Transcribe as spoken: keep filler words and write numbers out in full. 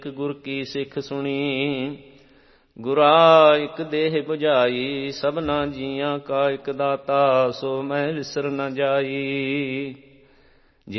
ਗੁਰ ਕੀ ਸਿੱਖ ਸੁਣੀ। ਗੁਰਾ ਇਕ ਦੇਹ 부ਝਾਈ, ਸਭਨਾ ਜੀਆਂ ਕਾ ਇਕ ਦਾਤਾ, ਸੋ ਮੈਂ ਵਿਸਰ ਨ ਜਾਈ।